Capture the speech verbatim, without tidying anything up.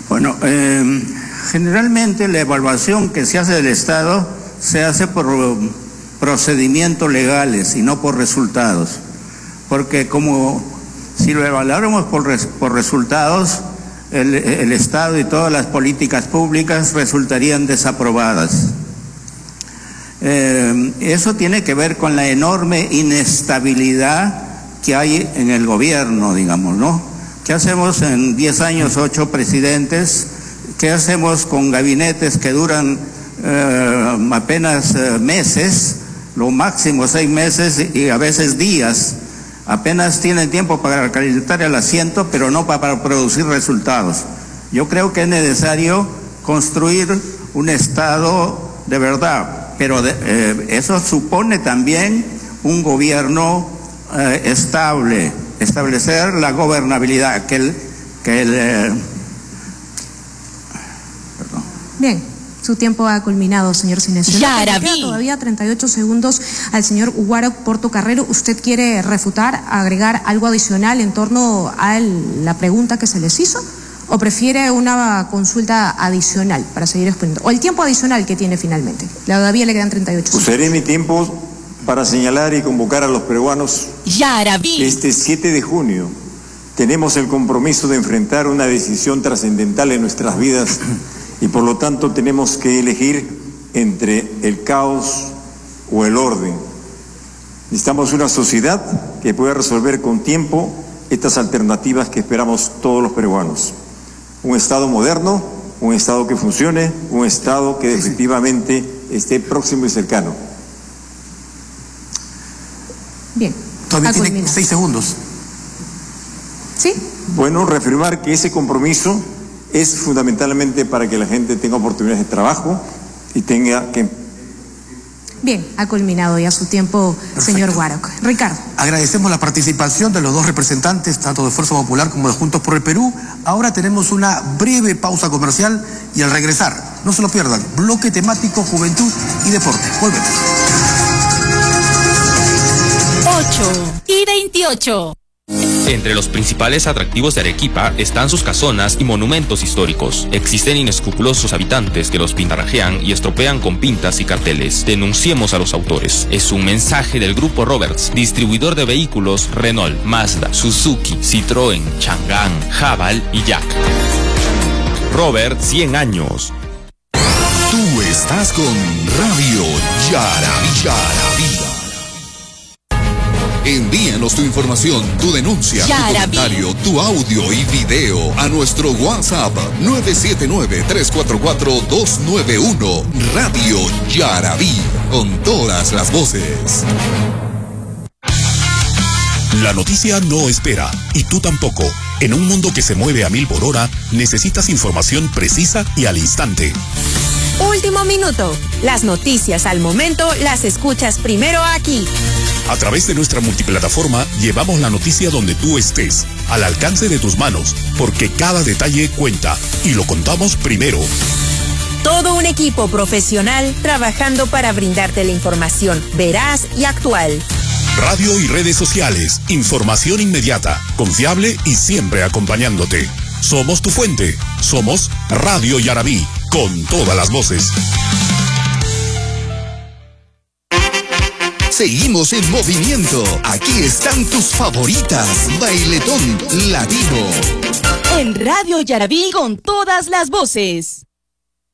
Bueno, eh, generalmente la evaluación que se hace del Estado se hace por procedimientos legales y no por resultados, porque como si lo evaluáramos por, res, por resultados, el, el Estado y todas las políticas públicas resultarían desaprobadas. Eh, eso tiene que ver con la enorme inestabilidad que hay en el gobierno, digamos, ¿no? ¿Qué hacemos en diez años, ocho presidentes? ¿Qué hacemos con gabinetes que duran eh, apenas eh, meses, lo máximo seis meses y a veces días? Apenas tienen tiempo para calentar el asiento, pero no para producir resultados. Yo creo que es necesario construir un Estado de verdad, pero de, eh, eso supone también un gobierno eh, estable, establecer la gobernabilidad, que el... Que el eh... Perdón. Bien. Su tiempo ha culminado, señor Sinesio. Yaraví. Queda todavía treinta y ocho segundos al señor Huároc Portocarrero. ¿Usted quiere refutar, agregar algo adicional en torno a la pregunta que se les hizo? ¿O prefiere una consulta adicional para seguir exponiendo? ¿O el tiempo adicional que tiene finalmente? Todavía le quedan treinta y ocho segundos. Usaré mi tiempo para señalar y convocar a los peruanos. Yaraví. Este siete de junio tenemos el compromiso de enfrentar una decisión trascendental en nuestras vidas. Y por lo tanto tenemos que elegir entre el caos o el orden. Necesitamos una sociedad que pueda resolver con tiempo estas alternativas que esperamos todos los peruanos. Un Estado moderno, un Estado que funcione, un Estado que efectivamente esté próximo y cercano. Bien. Todavía tiene seis segundos. ¿Sí? Bueno, reafirmar que ese compromiso es fundamentalmente para que la gente tenga oportunidades de trabajo y tenga que... Bien, ha culminado ya su tiempo. Perfecto. Señor Huároc. Ricardo. Agradecemos la participación de los dos representantes, tanto de Fuerza Popular como de Juntos por el Perú. Ahora tenemos una breve pausa comercial y al regresar, no se lo pierdan, bloque temático Juventud y Deporte. Volvemos. ocho y veintiocho. Entre los principales atractivos de Arequipa están sus casonas y monumentos históricos. Existen inescrupulosos habitantes que los pintarrajean y estropean con pintas y carteles. Denunciemos a los autores. Es un mensaje del Grupo Roberts, distribuidor de vehículos Renault, Mazda, Suzuki, Citroën, Chang'an, Haval y Jack. Robert, cien años. Tú estás con Radio Yaraví. Yaraví. Envíanos tu información, tu denuncia, Yaraví. tu comentario, tu audio y video a nuestro WhatsApp nueve siete nueve, tres cuatro cuatro, dos nueve uno. Radio Yaraví, con todas las voces. La noticia no espera, y tú tampoco. En un mundo que se mueve a mil por hora, necesitas información precisa y al instante. Último minuto. Las noticias al momento las escuchas primero aquí. A través de nuestra multiplataforma llevamos la noticia donde tú estés, al alcance de tus manos, porque cada detalle cuenta y lo contamos primero. Todo un equipo profesional trabajando para brindarte la información veraz y actual. Radio y redes sociales, información inmediata, confiable y siempre acompañándote. Somos tu fuente, somos Radio Yaraví, con todas las voces. Seguimos en movimiento. Aquí están tus favoritas. Bailetón Latino. En Radio Yaraví con todas las voces.